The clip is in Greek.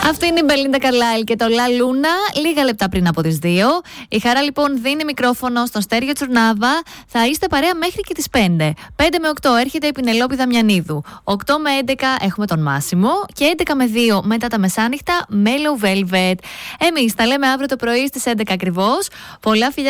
Αυτή είναι η Μπελίντα Καρλάιλ και το Λα Λούνα, λίγα λεπτά πριν από τις 2. Η Χαρά λοιπόν δίνει μικρόφωνο στον Στέργιο Τσουρνάβα. Θα είστε παρέα μέχρι και τις 5. 5 με 8 έρχεται η Πινελόπη Δαμιανίδου. 8 με 11 έχουμε τον Μάσιμο. Και 11 με 2 μετά τα μεσάνυχτα Mellow Velvet. Εμείς τα λέμε αύριο το πρωί στις 11 ακριβώς. Πολλά φιλιά.